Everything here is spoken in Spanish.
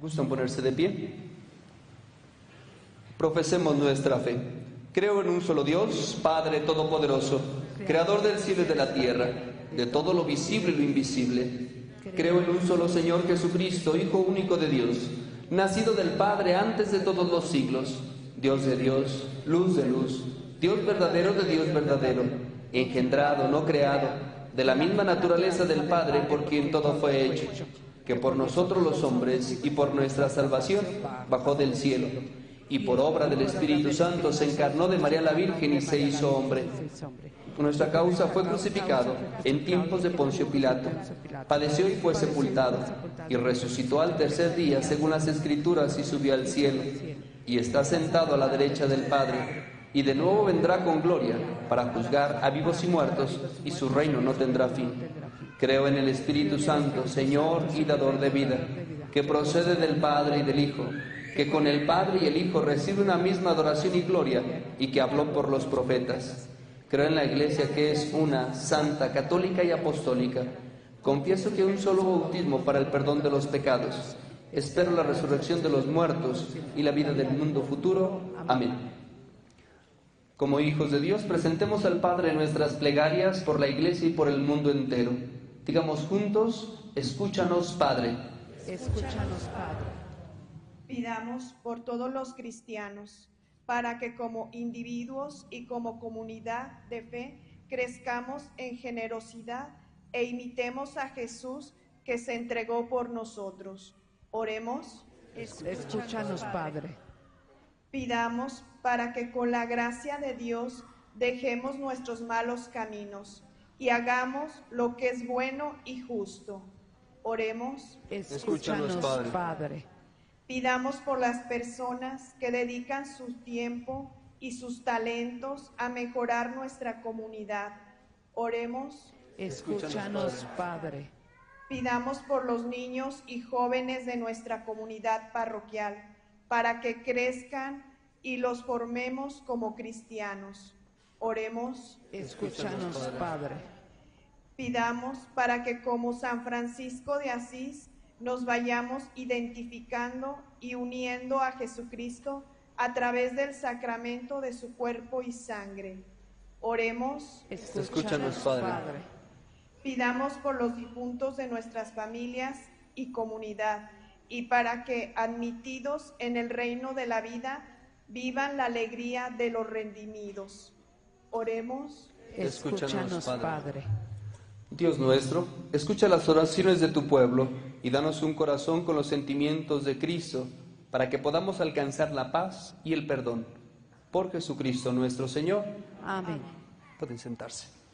¿Gustan ponerse de pie? Profesemos nuestra fe. Creo en un solo Dios, Padre Todopoderoso, Creador del cielo y de la tierra, de todo lo visible y lo invisible. Creo en un solo Señor Jesucristo, Hijo único de Dios, nacido del Padre antes de todos los siglos, Dios de Dios, luz de luz, Dios verdadero de Dios verdadero, engendrado, no creado, de la misma naturaleza del Padre por quien todo fue hecho, que por nosotros los hombres y por nuestra salvación bajó del cielo, y por obra del Espíritu Santo se encarnó de María la Virgen y se hizo hombre. Por nuestra causa fue crucificado en tiempos de Poncio Pilato, padeció y fue sepultado, y resucitó al tercer día según las Escrituras y subió al cielo, y está sentado a la derecha del Padre, y de nuevo vendrá con gloria para juzgar a vivos y muertos, y su reino no tendrá fin. Creo en el Espíritu Santo, Señor y dador de vida, que procede del Padre y del Hijo, que con el Padre y el Hijo recibe una misma adoración y gloria, y que habló por los profetas. Creo en la Iglesia que es una, santa, católica y apostólica. Confieso que hay un solo bautismo para el perdón de los pecados. Espero la resurrección de los muertos y la vida del mundo futuro. Amén. Como hijos de Dios, presentemos al Padre nuestras plegarias por la Iglesia y por el mundo entero. Digamos juntos: escúchanos, Padre. Escúchanos, Padre. Pidamos por todos los cristianos, para que como individuos y como comunidad de fe crezcamos en generosidad e imitemos a Jesús que se entregó por nosotros. Oremos. Escúchanos, Padre. Pidamos para que con la gracia de Dios dejemos nuestros malos caminos y hagamos lo que es bueno y justo. Oremos. Escúchanos, Padre. Pidamos por las personas que dedican su tiempo y sus talentos a mejorar nuestra comunidad. Oremos. Escúchanos, Padre. Pidamos por los niños y jóvenes de nuestra comunidad parroquial, para que crezcan y los formemos como cristianos. Oremos. Escúchanos, Padre. Pidamos para que como San Francisco de Asís nos vayamos identificando y uniendo a Jesucristo a través del sacramento de su cuerpo y sangre. Oremos. Escúchanos, Padre. Pidamos por los difuntos de nuestras familias y comunidad, y para que, admitidos en el reino de la vida, vivan la alegría de los redimidos. Oremos. Escúchanos, Padre. Dios nuestro, escucha las oraciones de tu pueblo y danos un corazón con los sentimientos de Cristo, para que podamos alcanzar la paz y el perdón. Por Jesucristo nuestro Señor. Amén. Pueden sentarse.